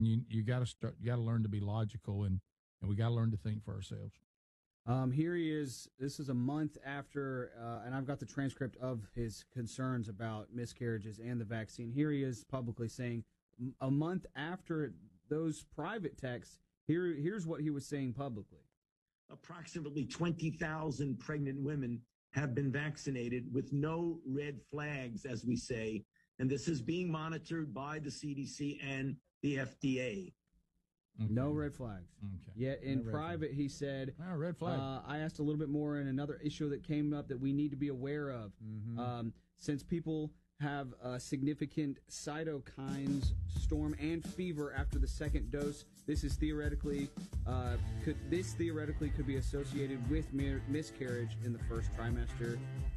You got to learn to be logical, and we got to learn to think for ourselves. Here he is. This is a month after, and I've got the transcript of his concerns about miscarriages and the vaccine. Here he is publicly saying, a month after those private texts, here's what he was saying publicly. Approximately 20,000 pregnant women have been vaccinated with no red flags, as we say, and this is being monitored by the CDC and the FDA. Okay. No red flags. Okay. Yet in private, he said, red flag. I asked a little bit more in another issue that came up that we need to be aware of. Since people have significant cytokines storm and fever after the second dose, this is theoretically could be associated with miscarriage in the first trimester.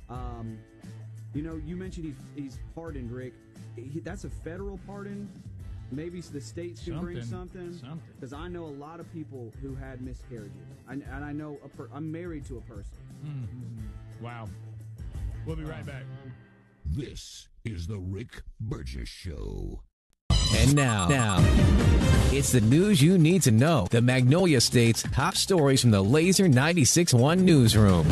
You mentioned he's pardoned, Rick. That's a federal pardon. Maybe the states can bring something. Because I know a lot of people who had miscarriages. And I know I'm married to a person. Wow. We'll be right back. This is the Rick Burgess Show. And now, it's the news you need to know. The Magnolia State's top stories from the Laser 96.1 newsroom.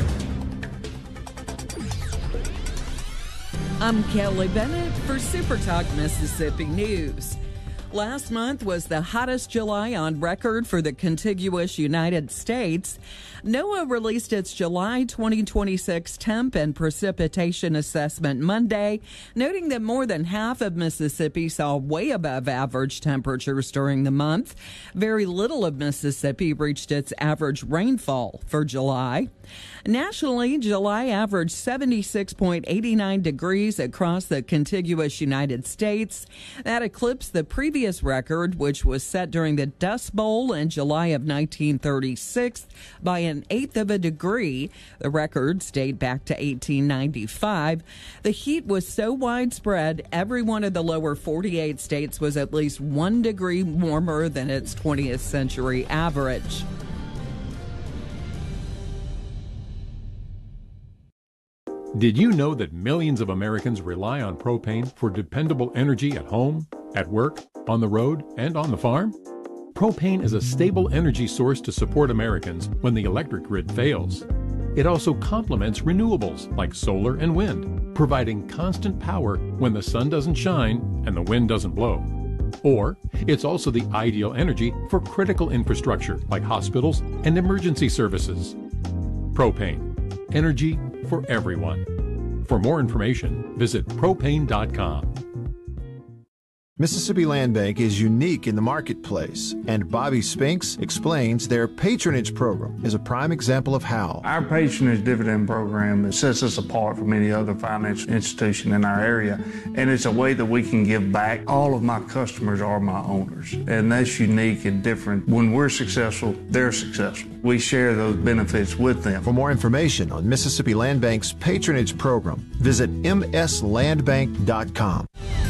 I'm Kelly Bennett for Super Talk Mississippi News. Last month was the hottest July on record for the contiguous United States. NOAA released its July 2026 temp and precipitation assessment Monday, noting that more than half of Mississippi saw way above average temperatures during the month. Very little of Mississippi reached its average rainfall for July. Nationally, July averaged 76.89 degrees across the contiguous United States. That eclipsed the previous record, which was set during the Dust Bowl in July of 1936 by an eighth of a degree. The records date back to 1895. The heat was so widespread, every one of the lower 48 states was at least 1 degree warmer than its 20th century average. Did you know that millions of Americans rely on propane for dependable energy at home, at work, on the road, and on the farm? Propane is a stable energy source to support Americans when the electric grid fails. It also complements renewables like solar and wind, providing constant power when the sun doesn't shine and the wind doesn't blow. Or, it's also the ideal energy for critical infrastructure like hospitals and emergency services. Propane. Energy for everyone. For more information, visit propane.com. Mississippi Land Bank is unique in the marketplace, and Bobby Spinks explains their patronage program is a prime example of how. Our patronage dividend program sets us apart from any other financial institution in our area, and it's a way that we can give back. All of my customers are my owners, and that's unique and different. When we're successful, they're successful. We share those benefits with them. For more information on Mississippi Land Bank's patronage program, visit mslandbank.com.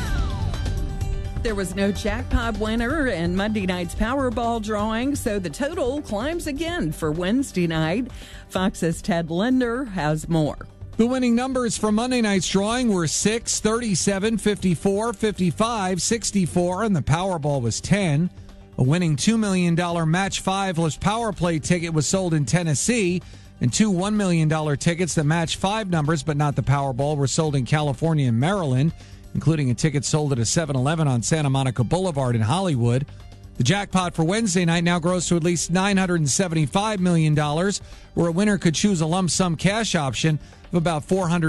There was no jackpot winner in Monday night's Powerball drawing, so the total climbs again for Wednesday night. Fox's Ted Linder has more. The winning numbers from Monday night's drawing were 6, 37, 54, 55, 64, and the Powerball was 10. A winning $2 million match 5-less power play ticket was sold in Tennessee, and two $1 million tickets that match 5 numbers but not the Powerball were sold in California and Maryland, including a ticket sold at a 7-Eleven on Santa Monica Boulevard in Hollywood. The jackpot for Wednesday night now grows to at least $975 million, where a winner could choose a lump sum cash option of about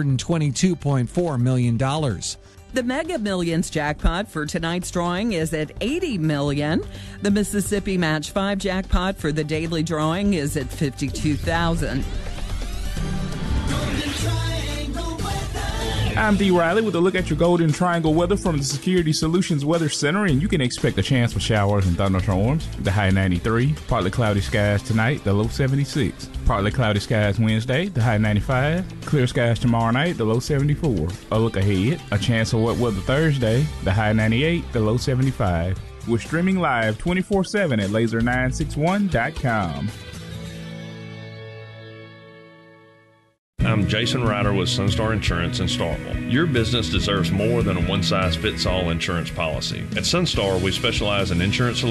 $422.4 million. The Mega Millions jackpot for tonight's drawing is at $80 million. The Mississippi Match 5 jackpot for the daily drawing is at $52,000. I'm D. Riley with a look at your Golden Triangle weather from the Security Solutions Weather Center, and you can expect a chance for showers and thunderstorms. The high 93. Partly cloudy skies tonight, the low 76. Partly cloudy skies Wednesday, the high 95. Clear skies tomorrow night, the low 74. A look ahead. A chance of wet weather Thursday, the high 98, the low 75. We're streaming live 24/7 at laser961.com. I'm Jason Ryder with Sunstar Insurance in Starkville. Your business deserves more than a one-size-fits-all insurance policy. At Sunstar, we specialize in insurance solutions